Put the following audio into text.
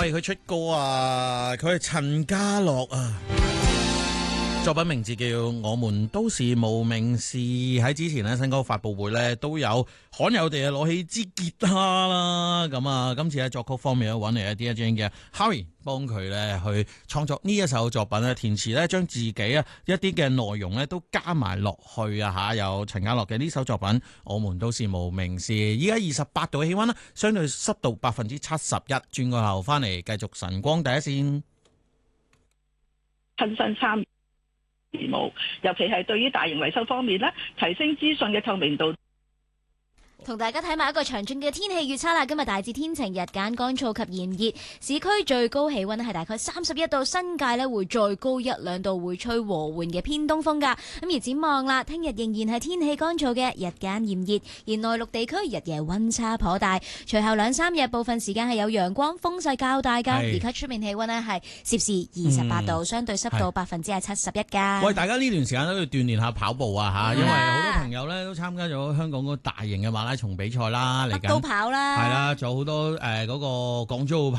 喂，佢出歌啊，佢係陳家樂啊。作品名字叫《我們都是無名氏》，喺之前咧新歌發佈會咧都有罕有地攞起支吉他啦，咁啊今次喺作曲方面咧揾嚟一啲 DJ 嘅 Harry 幫佢咧去創作呢一首作品咧，填詞咧將自己啊一啲嘅內容咧都加埋落去啊吓，有陳家樂嘅呢首作品《我們都是無名氏》，依家28度嘅氣溫啦，相對濕度71%，轉過後翻嚟繼續晨光第一線， 親身參與業務，尤其係對於大型維修方面咧，提升資訊嘅透明度。 同大家睇埋一個詳盡嘅天氣預測啦。今日大致天晴，日間乾燥及炎熱，市區最高氣溫係大概31度，新界咧會再高1-2度，會吹和緩嘅偏東風噶。咁而展望啦，聽日仍然係天氣乾燥嘅，日間炎熱，而內陸地區日夜溫差頗大。隨後2-3日部分時間係有陽光，風勢較大噶。而家出面氣溫咧係攝氏28度，相對濕度71%噶。 喂，大家呢段時間都要鍛煉下跑步啊吓，因為好多朋友咧都參加咗香港嗰個大型嘅馬拉松比賽啦，嚟緊都跑啦， 係啦，仲有好多嗰個港珠澳